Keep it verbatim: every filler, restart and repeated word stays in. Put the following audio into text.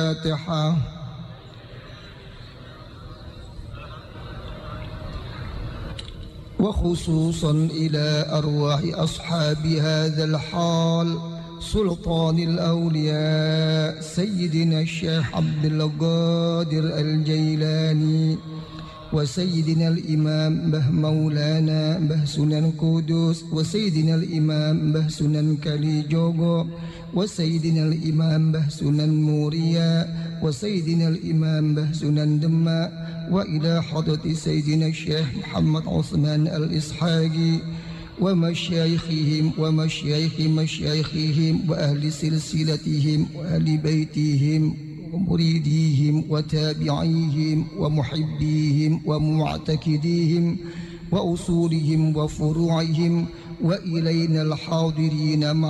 الفاتحة. وخصوصا إلى أرواح أصحاب هذا الحال سلطان الأولياء سيدنا الشيخ عبد القادر الجيلاني، وسيدنا الإمام به مولانا به سنن قدوس، وسيدنا الإمام به سنن كليجوغو، وسيدنا الإمام به سنن موريا، وسيدنا الإمام به سنن دماء، وإلى حضرة سيدنا الشيخ محمد عثمان الإسحاقي ومشايخهم ومشايخ مشايخهم وأهل سلسلتهم وأهل بيتهم ومريديهم وتابعيهم ومحبيهم ومعتقديهم وأصولهم وفروعهم وإلينا الحاضرين